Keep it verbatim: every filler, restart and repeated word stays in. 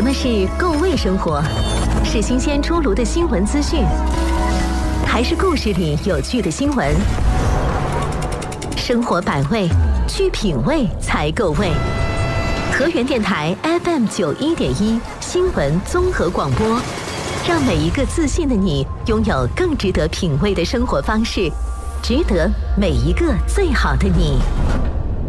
什么是够味生活？是新鲜出炉的新闻资讯，还是故事里有趣的新闻？生活百味，去品味才够味。河源电台 F M 九一点一新闻综合广播，让每一个自信的你拥有更值得品味的生活方式，值得每一个最好的你。